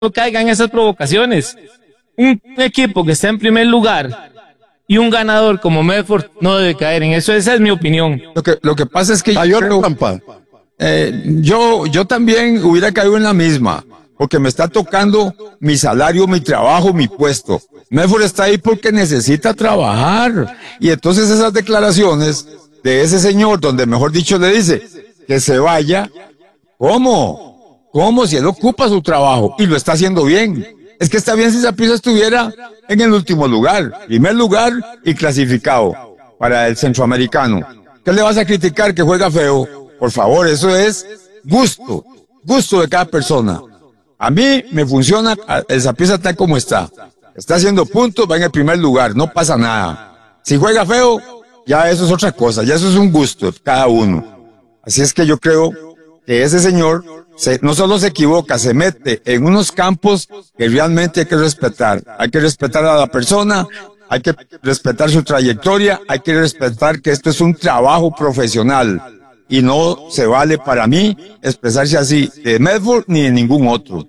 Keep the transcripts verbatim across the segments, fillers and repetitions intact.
caigan esas provocaciones. Un equipo que está en primer lugar y un ganador como Medford no debe caer en eso. Esa es mi opinión. Lo que, lo que pasa es que Cayó yo, en trampa. eh, yo, yo también hubiera caído en la misma, porque me está tocando mi salario, mi trabajo, mi puesto. Medford está ahí porque necesita trabajar. Y entonces esas declaraciones de ese señor, donde mejor dicho le dice que se vaya, ¿cómo? ¿Cómo? Si él ocupa su trabajo y lo está haciendo bien. Es que está bien si Saprissa estuviera en el último lugar, primer lugar y clasificado para el centroamericano. ¿Qué le vas a criticar que juega feo? Por favor, eso es gusto, gusto de cada persona. A mí me funciona el Saprissa tal como está. Está haciendo puntos, va en el primer lugar, no pasa nada. Si juega feo, ya eso es otra cosa, ya eso es un gusto de cada uno. Así es que yo creo que ese señor se, no solo se equivoca, se mete en unos campos que realmente hay que respetar. Hay que respetar a la persona, hay que respetar su trayectoria, hay que respetar que esto es un trabajo profesional y no se vale para mí expresarse así de Medford ni de ningún otro.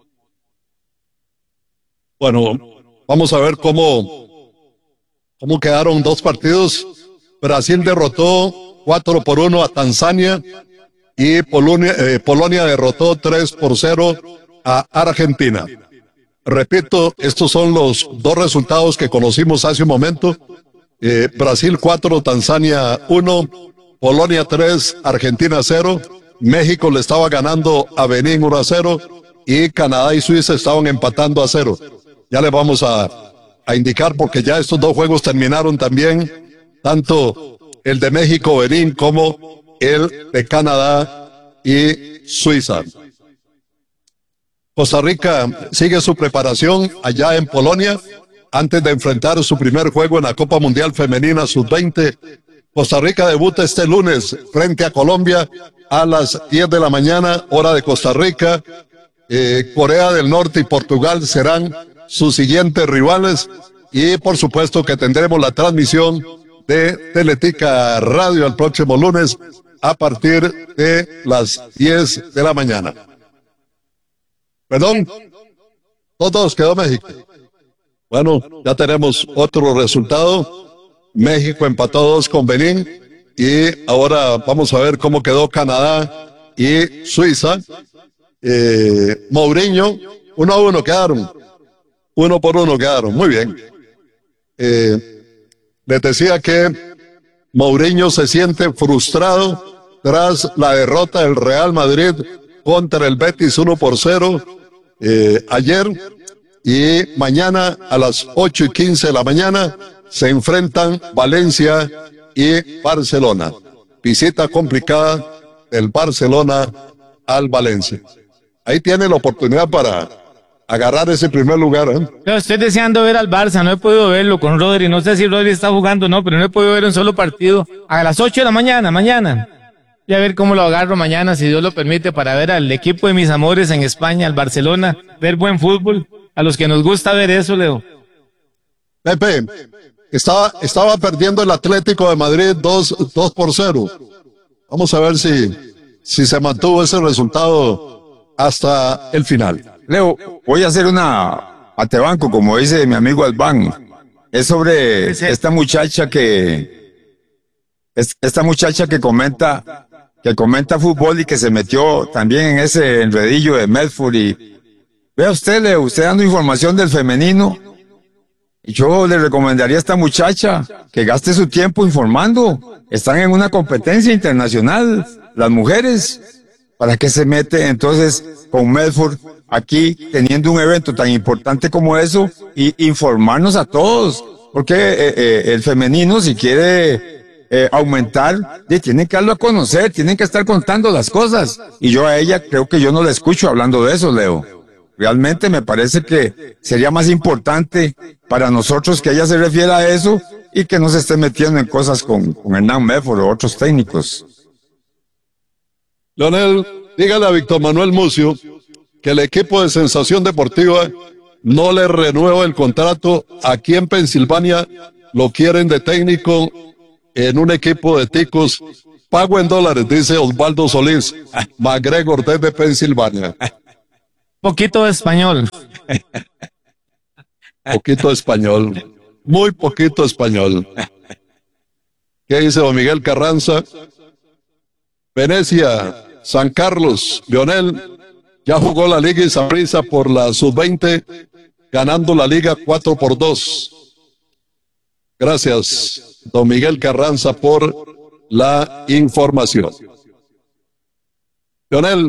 Bueno, vamos a ver cómo, cómo quedaron dos partidos. Brasil derrotó cuatro por uno a Tanzania y Polonia, eh, Polonia derrotó tres por cero a Argentina. Repito, estos son los dos resultados que conocimos hace un momento. Eh, Brasil cuatro, Tanzania uno, Polonia tres, Argentina cero. México le estaba ganando a Benín uno a cero y Canadá y Suiza estaban empatando a cero. Ya les vamos a, a indicar porque ya estos dos juegos terminaron también, tanto el de México, Benín, como el de Canadá y Suiza. Costa Rica sigue su preparación allá en Polonia antes de enfrentar su primer juego en la Copa Mundial Femenina sub veinte. Costa Rica debuta este lunes frente a Colombia a las diez de la mañana, hora de Costa Rica. Eh, Corea del Norte y Portugal serán sus siguientes rivales y por supuesto que tendremos la transmisión de Teletica Radio el próximo lunes a partir de las diez de la mañana. Perdón, todos quedó México. Bueno, ya tenemos otro resultado. México empató dos con Benín y ahora vamos a ver cómo quedó Canadá y Suiza. Eh, Mourinho, uno a uno quedaron. Uno por uno quedaron, muy bien. Eh, les decía que Mourinho se siente frustrado tras la derrota del Real Madrid contra el Betis uno por cero eh, ayer, y mañana a las ocho y quince de la mañana se enfrentan Valencia y Barcelona. Visita complicada del Barcelona al Valencia. Ahí tiene la oportunidad para agarrar ese primer lugar, ¿eh? Yo estoy deseando ver al Barça, no he podido verlo con Rodri, no sé si Rodri está jugando o no, pero no he podido ver un solo partido. A las ocho de la mañana, mañana. Y a ver cómo lo agarro mañana, si Dios lo permite, para ver al equipo de mis amores en España, al Barcelona, ver buen fútbol, a los que nos gusta ver eso, Leo. Pepe, estaba, estaba perdiendo el Atlético de Madrid dos por cero. Vamos a ver si, si se mantuvo ese resultado hasta el final. Leo, voy a hacer una atebanco, como dice mi amigo Albán. Es sobre esta muchacha que, es, esta muchacha que comenta, que comenta fútbol y que se metió también en ese enredillo de Medford. Y vea usted, Leo, usted dando información del femenino. Y yo le recomendaría a esta muchacha que gaste su tiempo informando. Están en una competencia internacional, las mujeres. ¿Para qué se mete entonces con Medford aquí teniendo un evento tan importante como eso y informarnos a todos? Porque eh, eh, el femenino, si quiere eh, aumentar, eh, tienen que darlo a conocer, tienen que estar contando las cosas. Y yo a ella creo que yo no la escucho hablando de eso, Leo. Realmente me parece que sería más importante para nosotros que ella se refiera a eso y que no se esté metiendo en cosas con, con Hernán Medford o otros técnicos. Leonel, dígale a Víctor Manuel Mucio que el equipo de Sensación Deportiva no le renueva el contrato. Aquí en Pensilvania lo quieren de técnico en un equipo de ticos. Pago en dólares, dice Osvaldo Solís, McGregor desde Pensilvania. Poquito de español. Poquito español. Muy poquito español. ¿Qué dice don Miguel Carranza? Venecia, San Carlos, Lionel, ya jugó la Liga y Saprissa por la sub veinte, ganando la Liga cuatro por dos. Gracias, don Miguel Carranza, por la información. Lionel,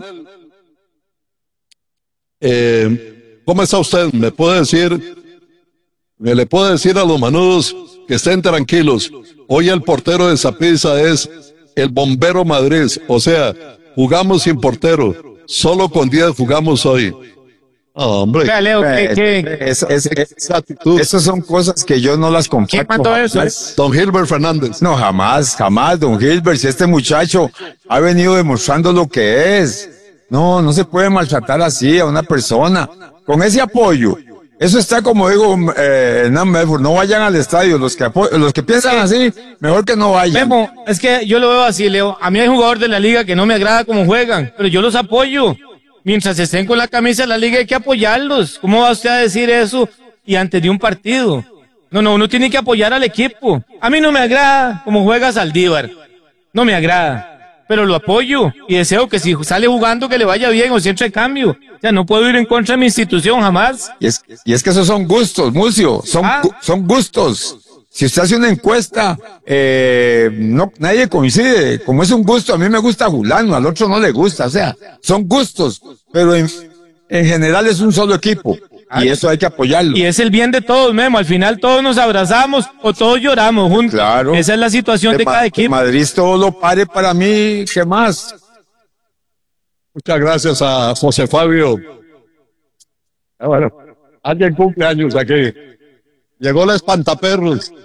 eh, ¿cómo está usted? ¿Me puede decir, me le puede decir a los manudos que estén tranquilos? Hoy el portero de Saprissa es el Bombero Madrid, o sea, jugamos sin portero, solo con diez jugamos hoy. Oh, hombre. Vea, Leo, ¿qué, qué, Es- es- es- esas son cosas que yo no las ¿quién comparto. mandó eso? jamás. Don Gilbert Fernández. No, jamás, jamás, don Gilbert, si este muchacho ha venido demostrando lo que es. No, no se puede maltratar así a una persona. Con ese apoyo, eso está como digo, eh, Hernán Medford, no vayan al estadio. Los que apo- los que piensan así, mejor que no vayan. Memo, es que yo lo veo así, Leo. A mí hay jugadores de la liga que no me agrada cómo juegan, pero yo los apoyo. Mientras estén con la camisa de la liga hay que apoyarlos. ¿Cómo va usted a decir eso y antes de un partido? No, no, uno tiene que apoyar al equipo. A mí no me agrada cómo juega Saldívar. No me agrada. Pero lo apoyo y deseo que si sale jugando que le vaya bien o si entre cambio. O sea, no puedo ir en contra de mi institución jamás. Y es, y es que esos son gustos, Mucio, son, Ah. gu- son gustos. Si usted hace una encuesta, eh, no, nadie coincide. Como es un gusto, a mí me gusta Julano, al otro no le gusta. O sea, son gustos, pero en, en general es un solo equipo. Y eso hay que apoyarlo. Y es el bien de todos, Memo. Al final todos nos abrazamos o todos lloramos juntos. Claro. Esa es la situación de Ma- cada equipo. Madrid todo lo pare para mí, ¿qué más? Muchas gracias a José Fabio. Ah, bueno, alguien cumple años aquí. Llegó la espantaperros.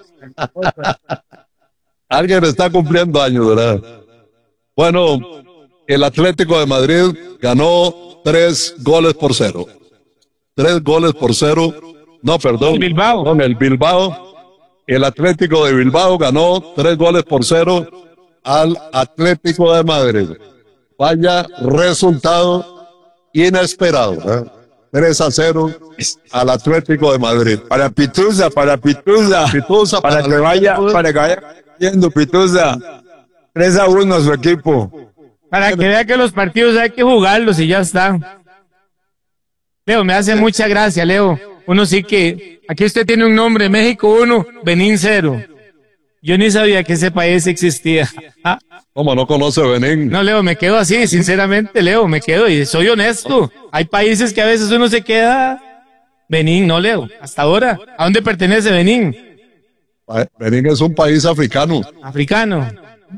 Alguien está cumpliendo años, ¿verdad? Bueno, el Atlético de Madrid ganó tres goles por cero. Tres goles por cero. No, perdón. El Bilbao. Con el Bilbao. El Atlético de Bilbao ganó tres goles por cero al Atlético de Madrid. Vaya resultado inesperado. ¿eh? tres a cero al Atlético de Madrid. Para Pituza, para Pituza. Pituza para, para que el vaya, equipo. para que vaya cayendo Pituza. tres a uno a su equipo. Para que vea que los partidos hay que jugarlos y ya está. Leo, me hace mucha gracia, Leo. Uno sí que, aquí usted tiene un nombre, México uno, Benín cero. Yo ni sabía que ese país existía. Ah, ¿Cómo no conoce Benín? no, Leo, me quedo así, sinceramente, Leo, me quedo y soy honesto. Hay países que a veces uno se queda. Benín, no, Leo, hasta ahora. ¿A dónde pertenece Benín? Benín es un país africano. Africano.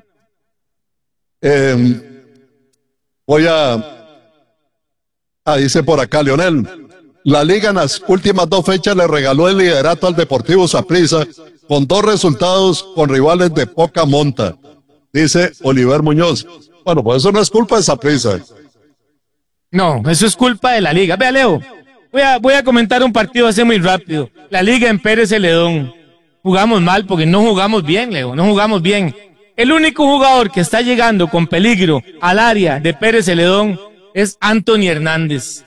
Eh, voy a... Ah, dice por acá, Lionel. La Liga en las últimas dos fechas le regaló el liderato al Deportivo Saprissa con dos resultados con rivales de poca monta, dice Oliver Muñoz. Bueno, pues eso no es culpa de Saprissa. No, eso es culpa de la liga. Vea, Leo, voy a, voy a comentar un partido así muy rápido. La liga en Pérez Celedón. Jugamos mal porque no jugamos bien, Leo, no jugamos bien. El único jugador que está llegando con peligro al área de Pérez Celedón es Anthony Hernández.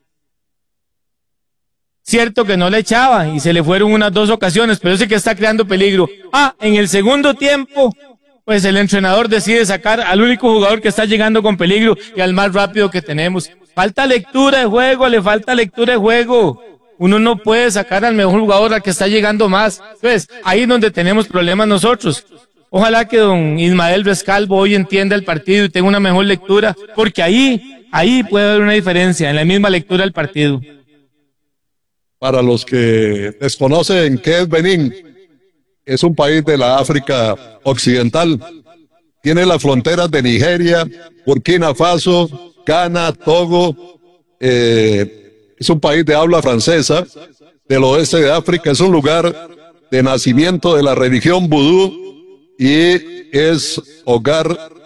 Cierto que no le echaba y se le fueron unas dos ocasiones, pero sí que está creando peligro. Ah, en el segundo tiempo, pues el entrenador decide sacar al único jugador que está llegando con peligro y al más rápido que tenemos. Falta lectura de juego, le falta lectura de juego. Uno no puede sacar al mejor jugador al que está llegando más. Pues ahí es donde tenemos problemas nosotros. Ojalá que don Ismael Rescalvo hoy entienda el partido y tenga una mejor lectura, porque ahí, ahí puede haber una diferencia en la misma lectura del partido. Para los que desconocen qué es Benín, es un país de la África Occidental. Tiene las fronteras de Nigeria, Burkina Faso, Ghana, Togo. Eh, es un país de habla francesa, del oeste de África. Es un lugar de nacimiento de la religión vudú y es hogar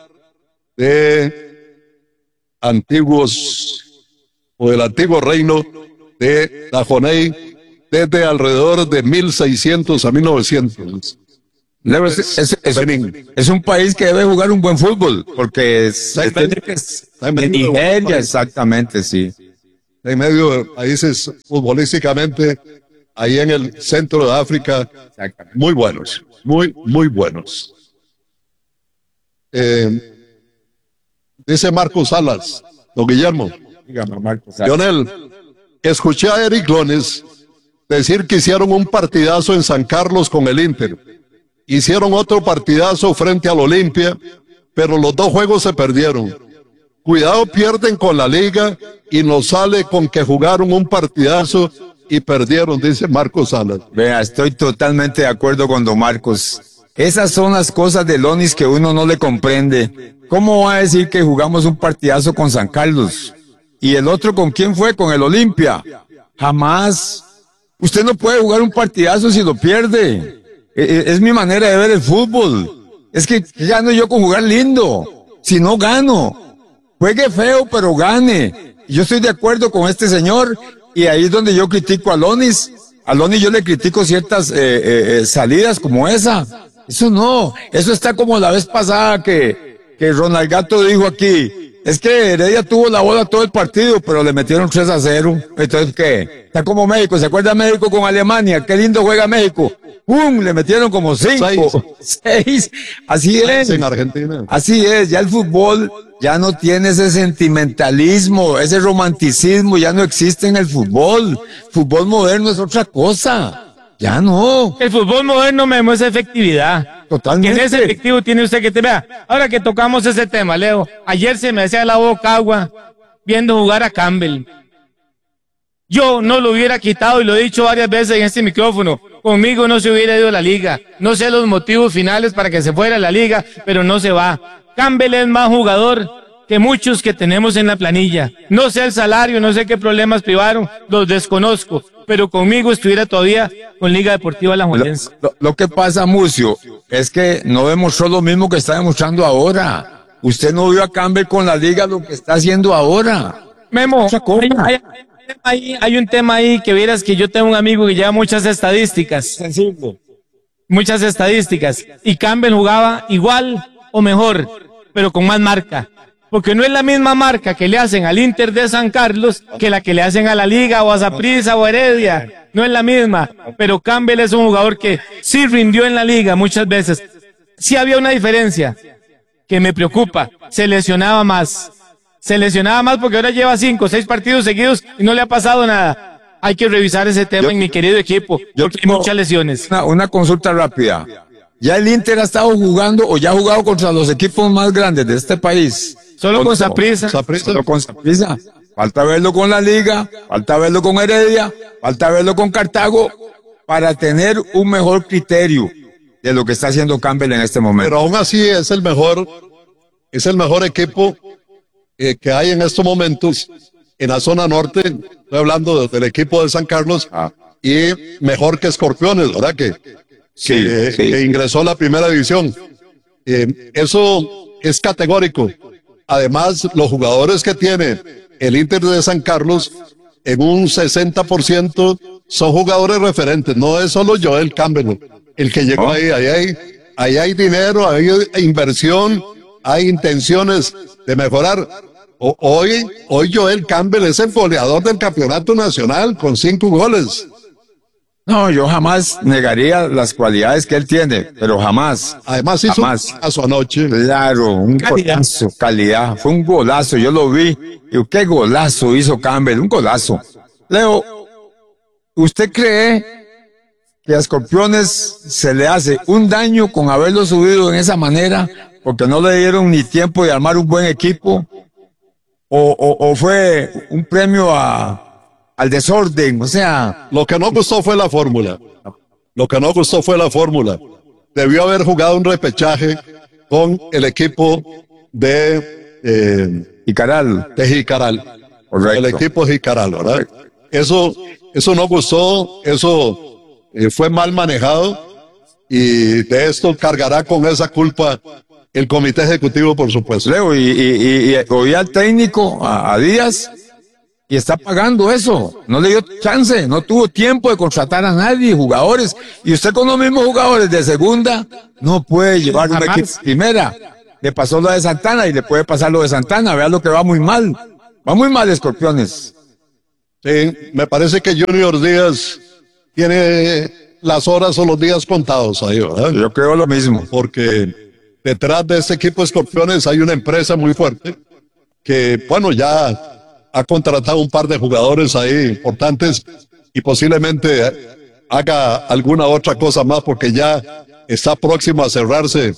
de antiguos o del antiguo reino de Dahomey desde alrededor de mil seiscientos a mil novecientos. Leo, es, es- es- Benín. es un país que debe jugar un buen fútbol, porque es, Está en es- Benín. es- Está en de Benín. Nigeria, exactamente, sí. en medio de países futbolísticamente, ahí en el centro de África, muy buenos, muy, muy buenos. Eh, dice Marcos Salas, don Guillermo. Dígame, Marcos Salas. Lionel, escuché a Eric Lones decir que hicieron un partidazo en San Carlos con el Inter. Hicieron otro partidazo frente al Olimpia, pero los dos juegos se perdieron. Cuidado, pierden con la Liga y nos sale con que jugaron un partidazo y perdieron, dice Marcos Salas. Vea, estoy totalmente de acuerdo con don Marcos. Esas son las cosas de Lonis que uno no le comprende. ¿Cómo va a decir que jugamos un partidazo con San Carlos? ¿Y el otro con quién fue? Con el Olimpia. Jamás. Usted no puede jugar un partidazo si lo pierde. Es mi manera de ver el fútbol. Es que gano yo con jugar lindo. Si no gano. Juegue feo, pero gane. Yo estoy de acuerdo con este señor. Y ahí es donde yo critico a Lonis. A Lonis yo le critico ciertas eh, eh, eh, salidas como esa. Eso no. Eso está como la vez pasada que, que Ronald Gato dijo aquí. Es que Heredia tuvo la bola todo el partido, pero le metieron tres a cero. Entonces, ¿qué? Está como México. ¿Se acuerda México con Alemania? Qué lindo juega México. ¡Pum! Le metieron como cinco. Seis. Seis. Así es. En Argentina. Así es. Ya el fútbol ya no tiene ese sentimentalismo, ese romanticismo. Ya no existe en el fútbol. Fútbol moderno es otra cosa. Ya no. El fútbol moderno me muestra efectividad. Totalmente. ¿Quién es efectivo? Tiene usted que te vea. Ahora que tocamos ese tema, Leo, ayer se me hacía la boca agua viendo jugar a Campbell. Yo no lo hubiera quitado y lo he dicho varias veces en este micrófono. Conmigo no se hubiera ido a la liga. No sé los motivos finales para que se fuera a la liga, pero no se va. Campbell es más jugador que muchos que tenemos en la planilla. No sé el salario, no sé qué problemas privaron, los desconozco, pero conmigo estuviera todavía con Liga Deportiva Alajuelense. Lo, lo, lo que pasa, Mucio, es que no demostró lo mismo que está demostrando ahora. Usted no vio a Campbell con la liga lo que está haciendo ahora. Memo, hay, hay, hay, hay un tema ahí que vieras que yo tengo un amigo que lleva muchas estadísticas. Sensible. Muchas estadísticas. Y Campbell jugaba igual o mejor, pero con más marca. Porque no es la misma marca que le hacen al Inter de San Carlos que la que le hacen a la Liga o a Saprissa o a Heredia. No es la misma. Pero Campbell es un jugador que sí rindió en la Liga muchas veces. Sí había una diferencia que me preocupa. Se lesionaba más. Se lesionaba más porque ahora lleva cinco o seis partidos seguidos y no le ha pasado nada. Hay que revisar ese tema yo, en mi querido equipo, porque hay muchas lesiones. Una, una consulta rápida. ¿Ya el Inter ha estado jugando o ya ha jugado contra los equipos más grandes de este país? Solo con Saprissa. Solo con Saprissa. Falta verlo con la Liga, falta verlo con Heredia, falta verlo con Cartago, para tener un mejor criterio de lo que está haciendo Campbell en este momento. Pero aún así es el mejor, es el mejor equipo eh, que hay en estos momentos en la zona norte. Estoy hablando del equipo de San Carlos ah. y mejor que Escorpiones, ¿verdad? Que, sí, que, sí. que ingresó a la primera división. Eh, eso es categórico. Además, los jugadores que tiene el Inter de San Carlos, en un sesenta por ciento son jugadores referentes. No es solo Joel Campbell el que llegó oh. ahí. Ahí hay, ahí hay dinero, hay inversión, hay intenciones de mejorar. O, hoy, hoy Joel Campbell es el goleador del campeonato nacional con cinco goles. No, yo jamás negaría las cualidades que él tiene, pero jamás. Además hizo jamás. un golazo anoche. Claro, un calidad. golazo, calidad. Fue un golazo, yo lo vi. Y qué golazo hizo Campbell, un golazo. Leo, ¿usted cree que a Escorpiones se le hace un daño con haberlo subido en esa manera porque no le dieron ni tiempo de armar un buen equipo? ¿O, o, o fue un premio a... al desorden? O sea, lo que no gustó fue la fórmula. Lo que no gustó fue la fórmula. Debió haber jugado un repechaje con el equipo de eh, Jicaral. De Jicaral. Correcto. El equipo de Jicaral, ¿verdad? Correcto. Eso, eso no gustó, eso eh, fue mal manejado y de esto cargará con esa culpa el comité ejecutivo, por supuesto. Leo, y, y, y, y oí al técnico, a, a Díaz, y está pagando eso. No le dio chance, no tuvo tiempo de contratar a nadie, jugadores. Y usted con los mismos jugadores de segunda no puede llevar un equipo de primera. Le pasó lo de Santana y le puede pasar lo de Santana. Vea lo que va muy mal. Va muy mal, Escorpiones. Sí, me parece que Junior Díaz tiene las horas o los días contados ahí, ¿verdad? Yo creo lo mismo. Porque detrás de este equipo de Escorpiones hay una empresa muy fuerte que, bueno, ya ha contratado un par de jugadores ahí importantes y posiblemente haga alguna otra cosa más porque ya está próximo a cerrarse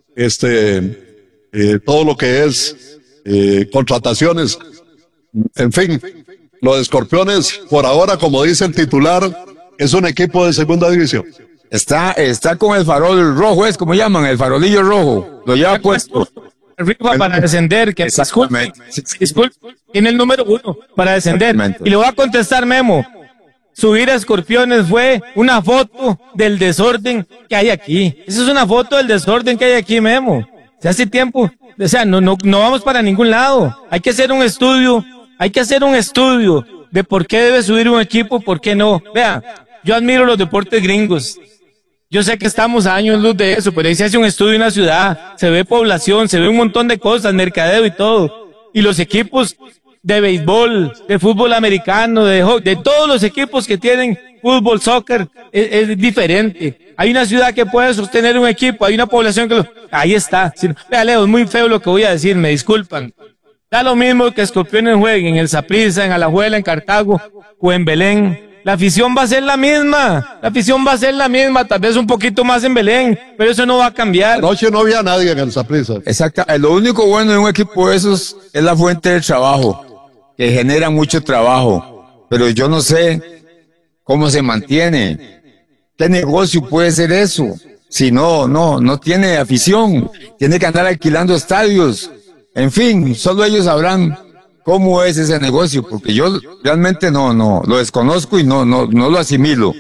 este eh, todo lo que es eh, contrataciones. En fin, los Escorpiones, por ahora, como dice el titular, es un equipo de segunda división. Está, está con el farol rojo, es como llaman, el farolillo rojo. Lo lleva puesto. Arriba para descender, que disculpe, disculpe, tiene el número uno para descender. Y le voy a contestar, Memo. Subir a Escorpiones fue una foto del desorden que hay aquí. Esa es una foto del desorden que hay aquí, Memo. Se hace tiempo, o sea, no, no, no vamos para ningún lado. Hay que hacer un estudio, hay que hacer un estudio de por qué debe subir un equipo, por qué no. Vea, yo admiro los deportes gringos. Yo sé que estamos a años luz de eso, pero ahí se hace un estudio en la ciudad, se ve población, se ve un montón de cosas, mercadeo y todo. Y los equipos de béisbol, de fútbol americano, de hockey, de todos los equipos que tienen fútbol, soccer, es, es diferente. Hay una ciudad que puede sostener un equipo, hay una población que lo... Ahí está. Vea, Leo, es muy feo lo que voy a decir, me disculpan. Da lo mismo que Escorpiones jueguen en el Saprissa, en Alajuela, en Cartago o en Belén. La afición va a ser la misma, la afición va a ser la misma, tal vez un poquito más en Belén, pero eso no va a cambiar. Anoche no había nadie en el Saprissa. Exacto, lo único bueno de un equipo de esos es la fuente de trabajo, que genera mucho trabajo, pero yo no sé cómo se mantiene. ¿Qué negocio puede ser eso? Si no, no, no tiene afición, tiene que andar alquilando estadios. En fin, solo ellos sabrán cómo es ese negocio, porque yo realmente no, no, lo desconozco y no, no, no lo asimilo.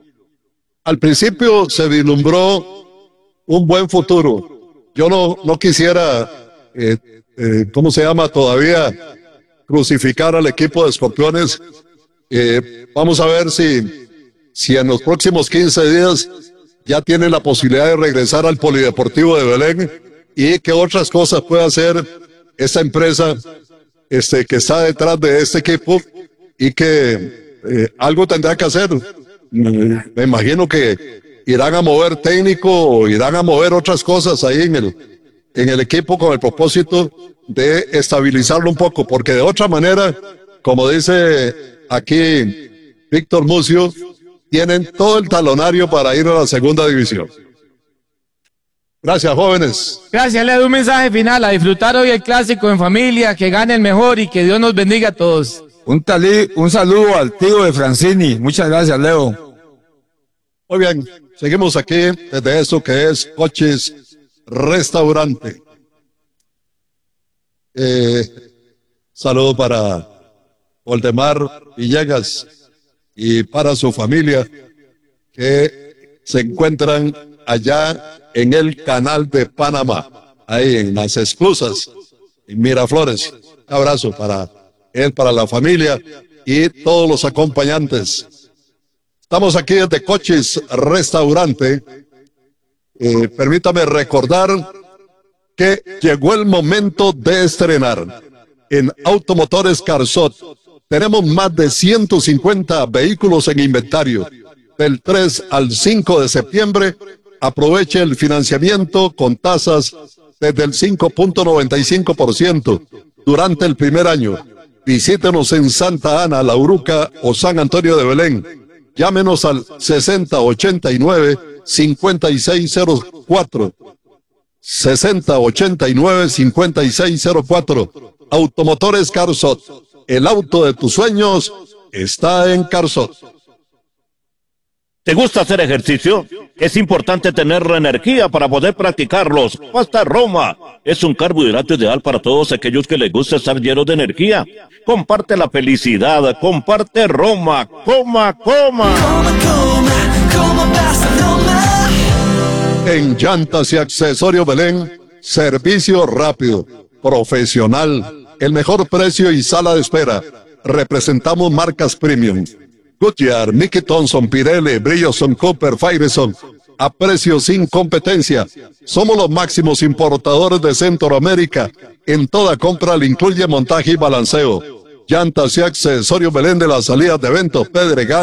Al principio se vislumbró un buen futuro. Yo no, no quisiera, eh, eh, ¿cómo se llama? Todavía crucificar al equipo de Escorpiones. Eh, vamos a ver si, si en los próximos quince días ya tienen la posibilidad de regresar al Polideportivo de Belén y qué otras cosas puede hacer esta empresa este, que está detrás de este equipo y que eh, algo tendrá que hacer. Me imagino que irán a mover técnico o irán a mover otras cosas ahí en el, en el equipo con el propósito de estabilizarlo un poco, porque de otra manera, como dice aquí Víctor Mucio, tienen todo el talonario para ir a la segunda división. Gracias, jóvenes. Gracias, le doy un mensaje final, a disfrutar hoy el clásico en familia, que gane el mejor y que Dios nos bendiga a todos. Un, talí, un saludo al tío de Francini. Muchas gracias, Leo. Muy bien, seguimos aquí desde eso que es Cochis Restaurante. Eh, saludo para Waldemar Villegas y para su familia que se encuentran allá en el canal de Panamá, ahí en las esclusas, en Miraflores. Un abrazo para él, para la familia y todos los acompañantes. Estamos aquí desde Cochis Restaurante. Eh, permítame recordar que llegó el momento de estrenar en Automotores Carsot. Tenemos más de ciento cincuenta vehículos en inventario. Del tres al cinco de septiembre, aproveche el financiamiento con tasas desde el cinco punto noventa y cinco por ciento durante el primer año. Visítenos en Santa Ana, La Uruca o San Antonio de Belén. Llámenos al sesenta ochenta y nueve cincuenta y seis cero cuatro. sesenta ochenta y nueve cincuenta y seis cero cuatro. Automotores Carsot. El auto de tus sueños está en Carsot. ¿Te gusta hacer ejercicio? Es importante tener la energía para poder practicarlos. Pasta Roma es un carbohidrato ideal para todos aquellos que les gusta estar llenos de energía. Comparte la felicidad, comparte Roma. Coma, coma. Coma, coma, coma pasta Roma. En Llantas y Accesorios Belén, servicio rápido, profesional, el mejor precio y sala de espera. Representamos marcas premium. Goodyear, Mickey Thompson, Pirelli, Bridgestone, Cooper, Firestone, a precios sin competencia. Somos los máximos importadores de Centroamérica. En toda compra le incluye montaje y balanceo. Llantas y accesorios Belén de las salidas de eventos Pedregal.